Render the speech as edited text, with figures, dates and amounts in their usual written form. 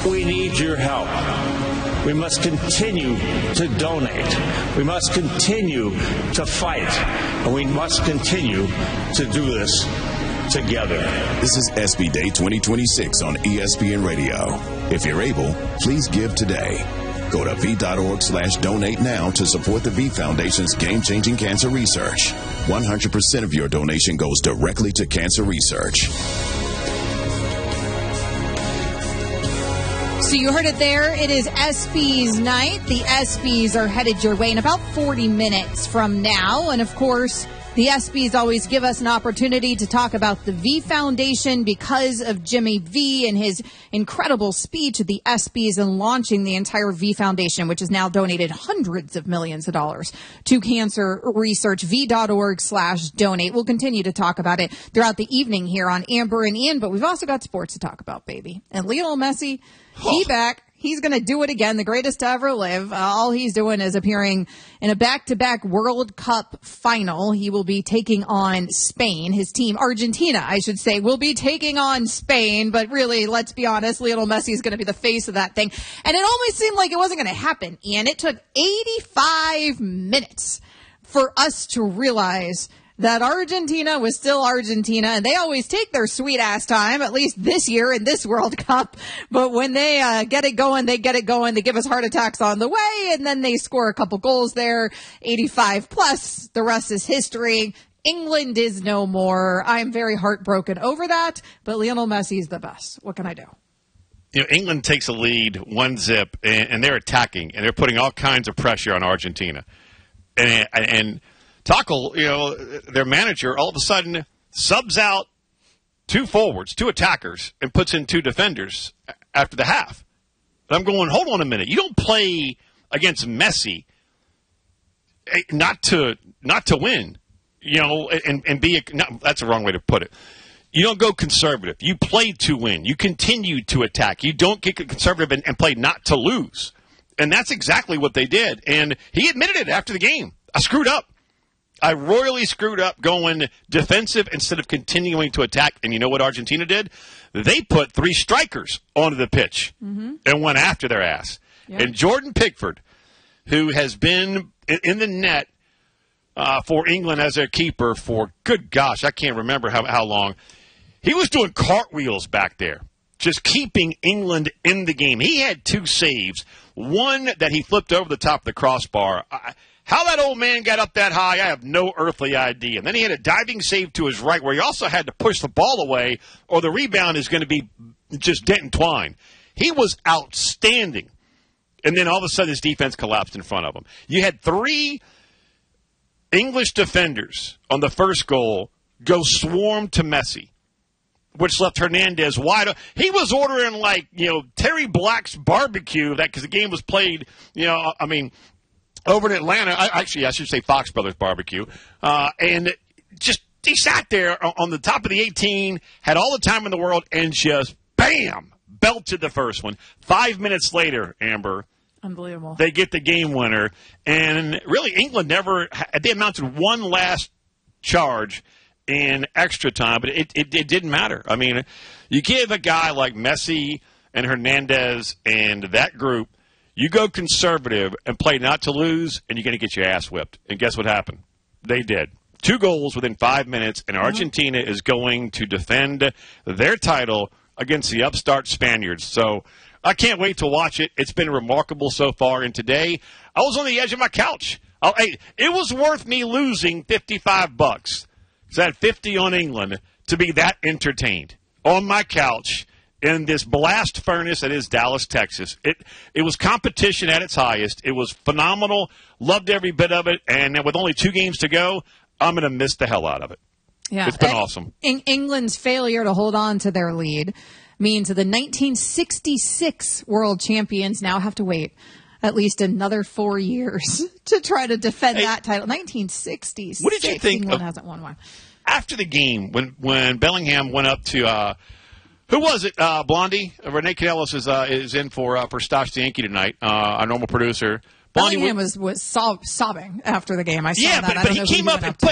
We need your help. We must continue to donate. We must continue to fight. And we must continue to do this together. This is SB Day 2026 on ESPN Radio. If you're able, please give today. Go to V.org/donate now to support the V Foundation's game-changing cancer research. 100% of your donation goes directly to cancer research. So you heard it there. It is ESPYs night. The ESPYs are headed your way in about 40 minutes from now. And, of course, the ESPYs always give us an opportunity to talk about the V Foundation because of Jimmy V and his incredible speech at the ESPYs and launching the entire V Foundation, which has now donated hundreds of millions of dollars to cancer research. V.org/donate. We'll continue to talk about it throughout the evening here on Amber and Ian, but we've also got sports to talk about, baby. And Lionel Messi, he back. He's going to do it again, the greatest to ever live. All he's doing is appearing in a back-to-back World Cup final. He will be taking on Spain. His team, Argentina, I should say, will be taking on Spain. But really, let's be honest, Lionel Messi is going to be the face of that thing. And it almost seemed like it wasn't going to happen, Ian. It took 85 minutes for us to realize that Argentina was still Argentina, and they always take their sweet-ass time, at least this year in this World Cup. But when they get it going, they get it going. They give us heart attacks on the way, and then they score a couple goals there, 85+. The rest is history. England is no more. I'm very heartbroken over that, but Lionel Messi is the best. What can I do? You know, England takes a lead, 1-0, and they're attacking, and they're putting all kinds of pressure on Argentina. And Tackle, you know, their manager all of a sudden subs out 2 forwards, 2 attackers, and puts in 2 defenders after the half. And I'm going, hold on a minute. You don't play against Messi not to win, you know, and be that's the wrong way to put it. You don't go conservative. You play to win. You continue to attack. You don't get conservative and play not to lose. And that's exactly what they did. And he admitted it after the game. I screwed up. I royally screwed up going defensive instead of continuing to attack. And you know what Argentina did? They put 3 strikers onto the pitch and went after their ass. Yep. And Jordan Pickford, who has been in the net for England as their keeper for, good gosh, I can't remember how long. He was doing cartwheels back there, just keeping England in the game. He had 2 saves, one that he flipped over the top of the crossbar. How that old man got up that high, I have no earthly idea. And then he had a diving save to his right where he also had to push the ball away or the rebound is going to be just dent and twine. He was outstanding. And then all of a sudden his defense collapsed in front of him. You had 3 English defenders on the first goal go swarm to Messi, which left Hernandez wide open. He was ordering like, you know, Terry Black's barbecue because the game was played, you know, I mean, over in Atlanta, I should say Fox Brothers Barbecue, and just he sat there on the top of the 18, had all the time in the world, and just, bam, belted the first one. 5 minutes later, Amber, unbelievable, they get the game winner, and really England they amounted one last charge in extra time, but it didn't matter. I mean, you give a guy like Messi and Hernandez and that group, you go conservative and play not to lose, and you're going to get your ass whipped. And guess what happened? They did. 2 goals within 5 minutes, and Argentina is going to defend their title against the upstart Spaniards. So I can't wait to watch it. It's been remarkable so far. And today, I was on the edge of my couch. It was worth me losing $55 because I had 50 on England to be that entertained on my couch in this blast furnace that is Dallas, Texas. It was competition at its highest. It was phenomenal. Loved every bit of it. And with only 2 games to go, I'm going to miss the hell out of it. Yeah, it's been awesome. England's failure to hold on to their lead means that the 1966 world champions now have to wait at least another 4 years to try to defend that title. 1966. What did you think? England hasn't won one. After the game, when Bellingham went up to who was it? Blondie. Renee Canellis is in for Stash the Yankee tonight. Our normal producer. Bellingham was sobbing after the game. I saw that. But he came up and